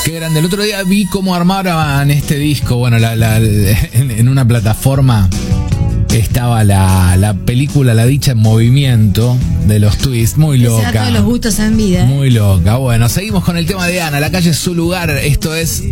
Qué grande. El otro día vi cómo armaban este disco. Bueno, en una plataforma estaba la película La Dicha en Movimiento de los Twists. Muy loca. Todos los gustos en vida. Muy loca. Bueno, seguimos con el tema de Ana. La calle es su lugar. Esto es